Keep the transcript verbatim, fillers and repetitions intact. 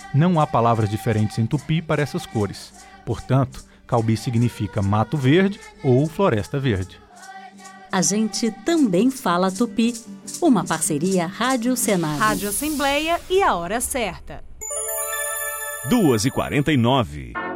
Não há palavras diferentes em tupi para essas cores. Portanto, Caubi significa mato verde ou floresta verde. A gente também fala tupi. Uma parceria Rádio Senado. Rádio Assembleia e a hora certa. duas e quarenta e nove.